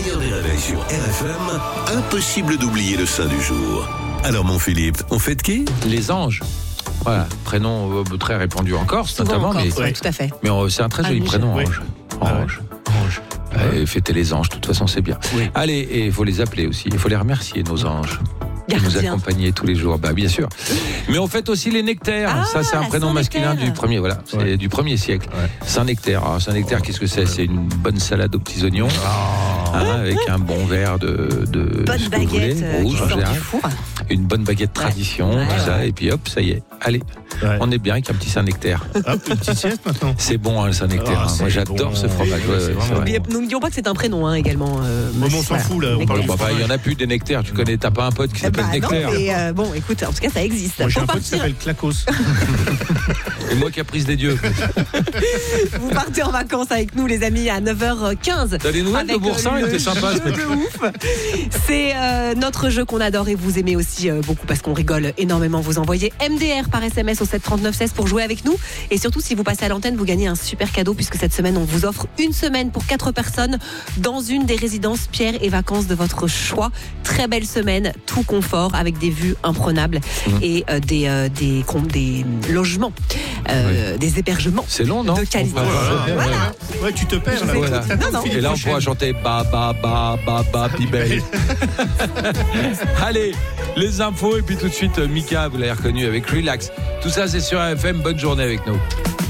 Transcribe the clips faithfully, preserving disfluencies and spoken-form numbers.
meilleur des réveils sur R F M, impossible d'oublier le saint du jour. Alors mon Philippe, on fête qui ? Les anges. Voilà, prénom euh, très répandu en Corse, Souvent notamment. en Corse, mais, ouais, tout à fait. mais euh, c'est un très joli Ange. prénom, Oui. Ange. Ah ouais. Ange. Ange. Ouais, fêter les anges, de toute façon, c'est bien. Oui. Allez, et il faut les appeler aussi. Il faut les remercier, nos anges. De nous Gardien. accompagner tous les jours, bah bien sûr. Mais on fête aussi les nectaires. Ah, ça, c'est un la prénom Saint-Nectaire. masculin du premier, voilà, c'est Ouais. du premier siècle. Ouais. Saint-Nectaire. Alors, Saint-Nectaire, qu'est-ce que c'est ? C'est une bonne salade aux petits oignons, hein, avec un bon verre de, de Bonne ce que vous voulez, baguette euh, qui rouge en sort du général. four. Une bonne baguette tradition, Ouais, tout ça, ouais. et puis hop, ça y est. Allez, Ouais. on est bien avec un petit Saint-Nectaire. Hop, une petite sieste maintenant. C'est bon, hein, le Saint-Nectaire. Ah, hein. c'est Moi, j'adore bon. ce fromage. Ouais, Ouais, c'est ouais, vraiment c'est vrai. N'oubliez- N'oublions pas que c'est un prénom hein, également. Euh, Bon, monsieur, on s'en voilà. fout, là, on Nectaire. parle Bon, bah, il y en a plus des nectaires. Tu connais, t'as pas un pote qui s'appelle Bah non, Nectaire. mais euh, bon, écoute, en tout cas, ça existe. Moi, j'ai Pour un pote qui partir, s'appelle Clacos. Et moi, Caprice des dieux. vous partez en vacances avec nous, les amis, à neuf heures quinze. T'as des nouvelles de Avec, Boursin? euh, Il le était sympa, ce jeu mec. de ouf. C'est euh, notre jeu qu'on adore et vous aimez aussi euh, beaucoup parce qu'on rigole énormément. Vous envoyez M D R par S M S au sept trente-neuf seize pour jouer avec nous. Et surtout, si vous passez à l'antenne, vous gagnez un super cadeau puisque cette semaine, on vous offre une semaine pour quatre personnes dans une des résidences Pierre et Vacances de votre choix. Très belle semaine, tout confort avec des vues imprenables Mmh. et euh, des, euh, des, com- des logements, euh, des hébergements C'est long, non? de qualité. Ouais, ouais, ouais, ouais. Voilà. Ouais, tu te perds là. Voilà. T'attends Non, non. Philippe Et là, on Prochaine. pourra chanter ba ba ba ba ba bibel. Allez, les infos et puis tout de suite euh, Mika, vous l'avez reconnu avec Relax. Tout ça, c'est sur R F M. Bonne journée avec nous.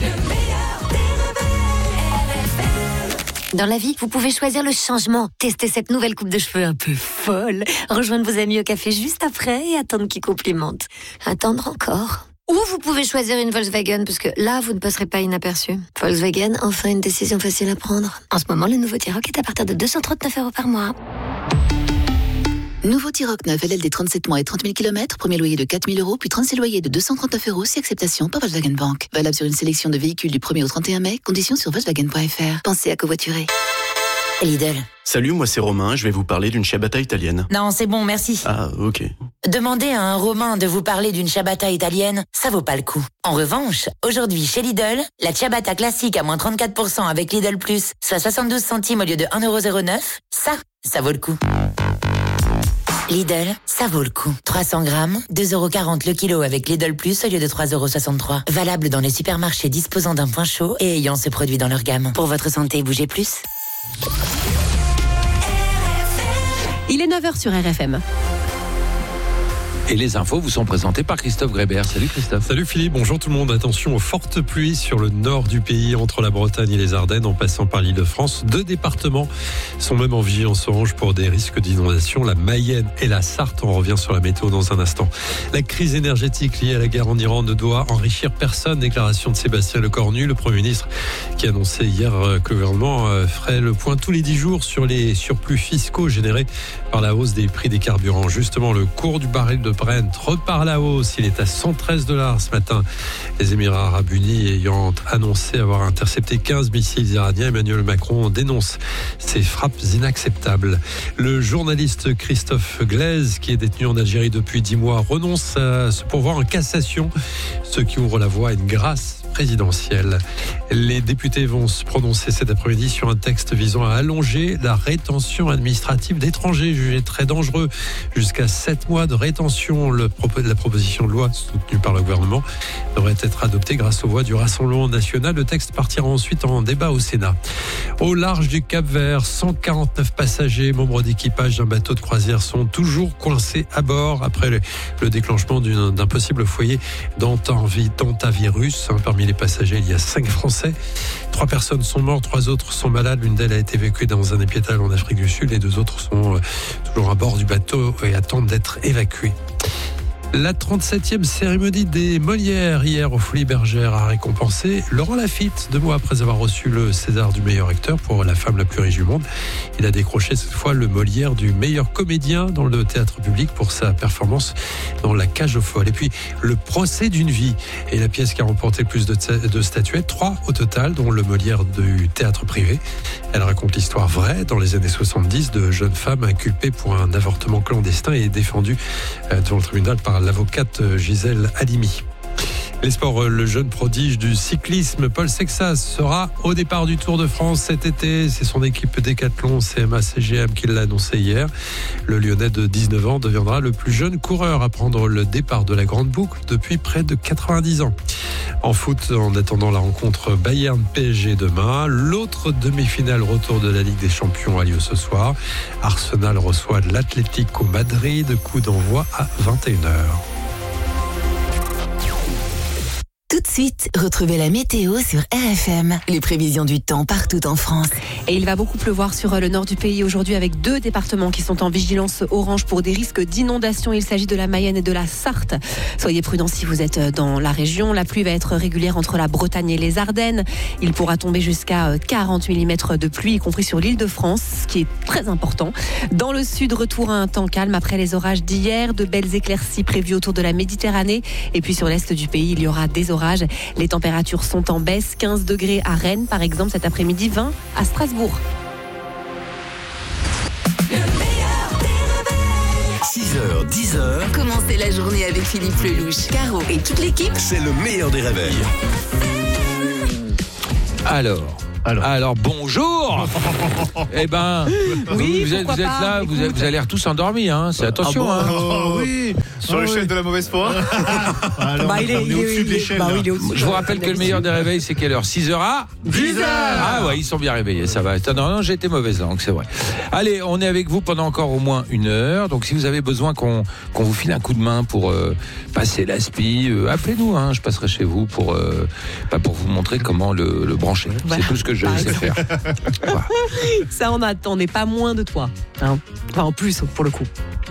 Dans la vie, vous pouvez choisir le changement. Tester cette nouvelle coupe de cheveux un peu folle. Rejoindre vos amis au café juste après et attendre qu'ils complimentent. Attendre encore. Ou vous pouvez choisir une Volkswagen, parce que là, vous ne passerez pas inaperçu. Volkswagen, enfin une décision facile à prendre. En ce moment, le nouveau T-Roc est à partir de deux cent trente-neuf euros par mois. Nouveau T-Roc neuf L L D trente-sept mois et trente mille kilomètres, premier loyer de quatre mille euros, puis trente-six loyers de deux cent trente-neuf euros, si acceptation par Volkswagen Bank. Valable sur une sélection de véhicules du premier au trente et un mai, conditions sur Volkswagen point F R. Pensez à covoiturer. Lidl. Salut, moi c'est Romain, je vais vous parler d'une ciabatta italienne. Non, c'est bon, merci. Ah, ok. Demander à un Romain de vous parler d'une ciabatta italienne, ça vaut pas le coup. En revanche, aujourd'hui chez Lidl, la ciabatta classique à moins trente-quatre pour cent avec Lidl Plus, soit soixante-douze centimes au lieu de un euro zéro neuf, ça, ça vaut le coup. Lidl, ça vaut le coup. trois cents grammes, deux euros quarante le kilo avec Lidl Plus au lieu de trois euros soixante-trois. Valable dans les supermarchés disposant d'un point chaud et ayant ce produit dans leur gamme. Pour votre santé, bougez plus. Il est neuf heures sur R F M. Et les infos vous sont présentées par Christophe Grébert. Salut Christophe. Salut Philippe, bonjour tout le monde. Attention aux fortes pluies sur le nord du pays, entre la Bretagne et les Ardennes, en passant par l'Île-de-France. Deux départements sont même en vigilance orange pour des risques d'inondation, la Mayenne et la Sarthe. On revient sur la météo dans un instant. La crise énergétique liée à la guerre en Iran ne doit enrichir personne. Déclaration de Sébastien Lecornu, le Premier ministre, qui annonçait hier que le gouvernement ferait le point tous les dix jours sur les surplus fiscaux générés par la hausse des prix des carburants. Justement, le cours du baril de Brent repart à la hausse. Il est à cent treize dollars ce matin. Les Émirats arabes unis ayant annoncé avoir intercepté quinze missiles iraniens, Emmanuel Macron dénonce ces frappes inacceptables. Le journaliste Christophe Glaise, qui est détenu en Algérie depuis dix mois, renonce à se pourvoir en cassation, ce qui ouvre la voie à une grâce présidentielle. Les députés vont se prononcer cet après-midi sur un texte visant à allonger la rétention administrative d'étrangers jugés très dangereux jusqu'à sept mois de rétention. Le, la proposition de loi soutenue par le gouvernement devrait être adoptée grâce aux voix du Rassemblement national. Le texte partira ensuite en débat au Sénat. Au large du Cap-Vert, cent quarante-neuf passagers, membres d'équipage d'un bateau de croisière, sont toujours coincés à bord après le, le déclenchement d'une, d'un possible foyer d'antavirus. Parmi les passagers, il y a cinq Français. Trois personnes sont mortes, trois autres sont malades. L'une d'elles a été évacuée dans un hôpital en Afrique du Sud. Les deux autres sont toujours à bord du bateau et attendent d'être évacués. La trente-septième cérémonie des Molières hier aux Folies Bergères a récompensé Laurent Lafitte, deux mois après avoir reçu le César du meilleur acteur pour La femme la plus riche du monde. Il a décroché cette fois le Molière du meilleur comédien dans le théâtre public pour sa performance dans La cage aux folles. Et puis le procès d'une vie est la pièce qui a remporté le plus de, de statuettes, trois au total, dont le Molière du théâtre privé. Elle raconte l'histoire vraie dans les années soixante-dix de jeunes femmes inculpées pour un avortement clandestin et défendues devant le tribunal par l'avocate Gisèle Halimi. Les sports, le jeune prodige du cyclisme, Paul Sexas, sera au départ du Tour de France cet été. C'est son équipe Décathlon C M A C G M qui l'a annoncé hier. Le Lyonnais de dix-neuf ans deviendra le plus jeune coureur à prendre le départ de la Grande Boucle depuis près de quatre-vingt-dix ans. En foot, en attendant la rencontre Bayern-P S G demain, l'autre demi-finale retour de la Ligue des Champions a lieu ce soir. Arsenal reçoit l'Atlético Madrid, coup d'envoi à vingt et une heures. Tout de suite, retrouvez la météo sur R F M. Les prévisions du temps partout en France. Et il va beaucoup pleuvoir sur le nord du pays aujourd'hui avec deux départements qui sont en vigilance orange pour des risques d'inondation. Il s'agit de la Mayenne et de la Sarthe. Soyez prudents si vous êtes dans la région. La pluie va être régulière entre la Bretagne et les Ardennes. Il pourra tomber jusqu'à quarante millimètres de pluie, y compris sur l'île de France, ce qui est très important. Dans le sud, retour à un temps calme après les orages d'hier. De belles éclaircies prévues autour de la Méditerranée. Et puis sur l'est du pays, il y aura des orages. Les températures sont en baisse, quinze degrés à Rennes par exemple cet après-midi, vingt à Strasbourg. six heures, dix heures. Commencez la journée avec Philippe Lelouch, Caro et toute l'équipe. C'est le meilleur des réveils. Alors, alors, alors bonjour. Eh ben, oui, vous, vous, êtes, vous êtes pas, là, vous, êtes, vous avez l'air tous endormis, hein. C'est attention, ah bon, hein. Oh, oui. Sur oh, l'échelle oui. de la mauvaise foi. Alors, bah, il est, on est au-dessus de l'échelle. Bah, là. oui, il est au-dessus. Je vous rappelle que le meilleur des réveils, c'est quelle heure? six heures à dix heures. Ah ouais, ils sont bien réveillés, ça va. Non, non, j'ai été mauvaise langue, c'est vrai. Allez, on est avec vous pendant encore au moins une heure. Donc si vous avez besoin qu'on qu'on vous file un coup de main pour euh, passer l'aspi, euh, appelez-nous, hein, je passerai chez vous pour, euh, bah, pour vous montrer comment le, le brancher. Voilà. C'est tout ce que je Par sais exemple. faire. Voilà. Ça, on n'attendait pas moins de toi. Hein. Enfin, en plus, pour le coup.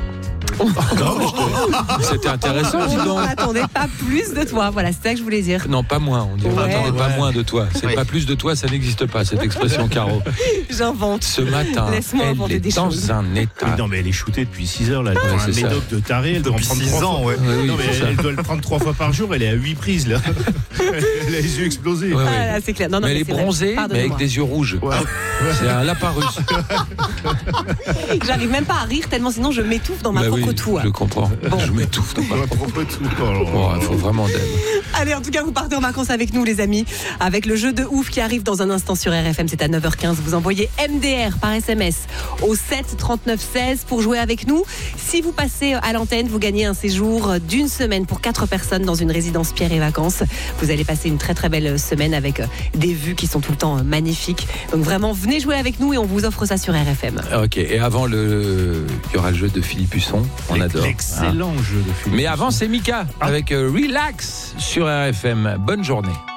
C'était intéressant, dis On donc. n'attendait pas plus de toi. Voilà, c'est ça que je voulais dire. Non, pas moins. On dit Ouais. attendez pas Ouais. moins de toi. C'est Oui. pas plus de toi, ça n'existe pas, cette expression, Caro. J'invente. Ce matin, Laisse-moi elle inventer est des dans choses. un état. Oui, non, mais elle est shootée depuis six heures, là. Elle Ouais, prend un c'est ça. médoc de taré, elle doit en Depuis prendre six trois ans, fois. ouais. Oui, oui, non, mais c'est elle, ça. elle doit le prendre trois fois par jour, elle est à huit prises, là. Elle a les yeux explosés. Ouais, ouais. Ah, là, c'est clair. Non, non, mais elle est c'est vrai. bronzée, mais Pardonne-moi. avec des yeux rouges. Ouais. C'est un lapin russe. J'arrive même pas à rire tellement sinon je m'étouffe dans ma Bah propre oui, toux. je comprends. Je m'étouffe dans ma Ouais, propre tout. Oh, il faut vraiment d'aide. Allez, en tout cas, vous partez en vacances avec nous, les amis, avec le jeu de ouf qui arrive dans un instant sur R F M. C'est à neuf heures quinze. Vous envoyez M D R par S M S au sept trente-neuf seize pour jouer avec nous. Si vous passez à l'antenne, vous gagnez un séjour d'une semaine pour quatre personnes dans une résidence Pierre et Vacances. Vous allez passer une très très belle semaine avec des vues qui sont tout le temps magnifiques. Donc vraiment, venez jouer avec nous et on vous offre ça sur R F M. Ok, et avant, le... il y aura le jeu de Philippe Husson. On adore. L'excellent jeu de film. Mais avant, c'est Mika avec euh, Relax sur R F M. Bonne journée.